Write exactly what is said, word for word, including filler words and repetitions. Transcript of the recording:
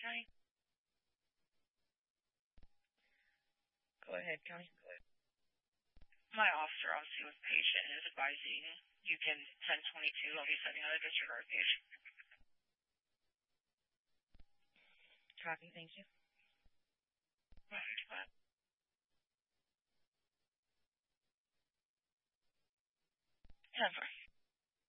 County? Go ahead, County. My officer obviously was patient and is advising you can ten twenty-two. I'll be sending out a disregard page. Copy, thank you. ten four.